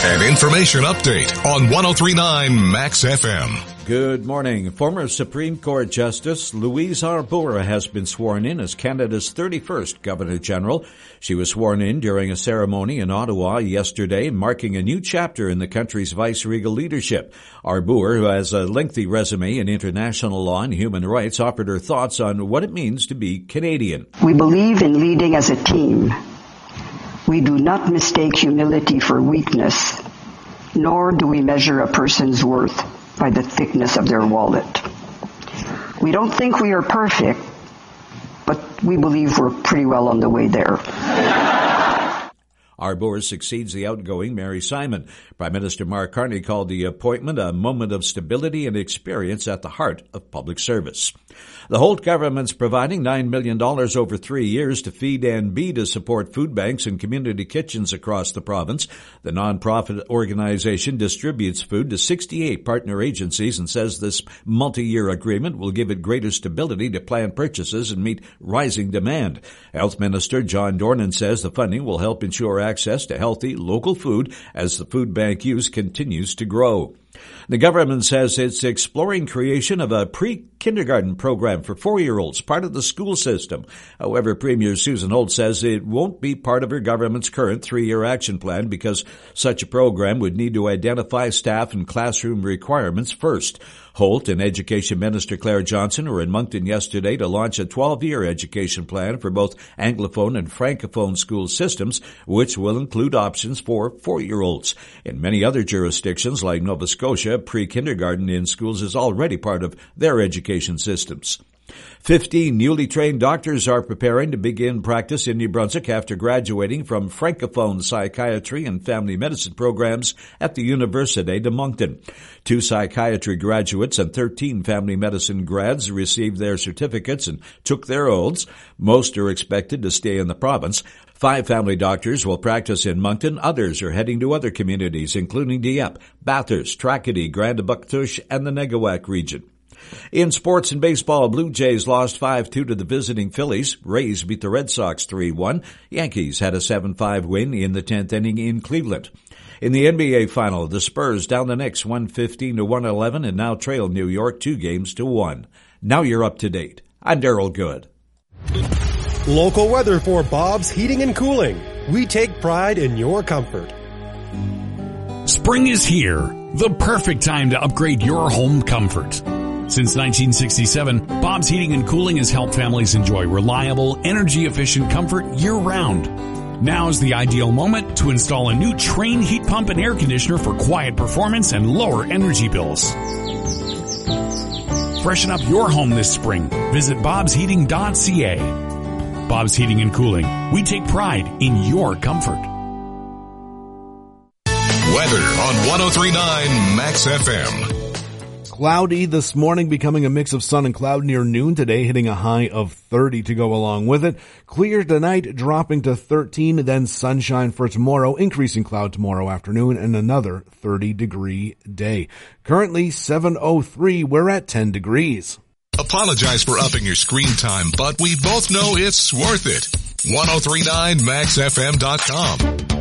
An information update on 103.9 Max FM. Good morning. Former Supreme Court Justice Louise Arbour has been sworn in as Canada's 31st Governor General. She was sworn in during a ceremony in Ottawa yesterday, marking a new chapter in the country's vice-regal leadership. Arbour, who has a lengthy resume in international law and human rights, offered her thoughts on what it means to be Canadian. We believe in leading as a team. We do not mistake humility for weakness, nor do we measure a person's worth by the thickness of their wallet. We don't think we are perfect, but we believe we're pretty well on the way there. Arbour succeeds the outgoing Mary Simon. Prime Minister Mark Carney called the appointment a moment of stability and experience at the heart of public service. The Holt government's providing $9 million over 3 years to Feed NB to support food banks and community kitchens across the province. The nonprofit organization distributes food to 68 partner agencies and says this multi-year agreement will give it greater stability to plan purchases and meet rising demand. Health Minister John Dornan says the funding will help ensure access to healthy local food as the food bank use continues to grow. The government says it's exploring creation of a pre-kindergarten program for 4-year-olds, part of the school system. However, Premier Susan Holt says it won't be part of her government's current 3-year action plan because such a program would need to identify staff and classroom requirements first. Holt and Education Minister Claire Johnson were in Moncton yesterday to launch a 12-year education plan for both Anglophone and Francophone school systems, which will include options for 4-year-olds. In many other jurisdictions like Nova Scotia, pre-kindergarten in schools is already part of their education systems. 15 newly trained doctors are preparing to begin practice in New Brunswick after graduating from Francophone psychiatry and family medicine programs at the Université de Moncton. 2 psychiatry graduates and 13 family medicine grads received their certificates and took their oaths. Most are expected to stay in the province. 5 family doctors will practice in Moncton. Others are heading to other communities, including Dieppe, Bathurst, Tracadie, Grand-Abouctouche, and the Negawac region. In sports and baseball, Blue Jays lost 5-2 to the visiting Phillies. Rays beat the Red Sox 3-1. Yankees had a 7-5 win in the 10th inning in Cleveland. In the NBA Final, the Spurs down the Knicks 115-111 and now trail New York 2-1. Now you're up to date. I'm Daryl Good. Local weather for Bob's Heating and Cooling. We take pride in your comfort. Spring is here, the perfect time to upgrade your home comfort. Since 1967, Bob's Heating and Cooling has helped families enjoy reliable, energy-efficient comfort year-round. Now is the ideal moment to install a new Trane heat pump and air conditioner for quiet performance and lower energy bills. Freshen up your home this spring. Visit bobsheating.ca. Bob's Heating and Cooling. We take pride in your comfort. Weather on 103.9 Max FM. Cloudy this morning, becoming a mix of sun and cloud near noon today, hitting a high of 30 to go along with it. Clear tonight, dropping to 13, then sunshine for tomorrow, increasing cloud tomorrow afternoon, and another 30-degree day. Currently 7:03, we're at 10 degrees. Apologize for upping your screen time, but we both know it's worth it. 1039maxfm.com.